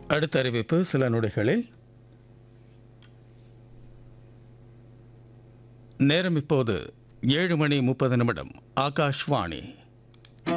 அடுத்த அறிவிப்பு சில நொடிகளில். நேரம் இப்போது 7:30 ஆகாஷ்வாணி.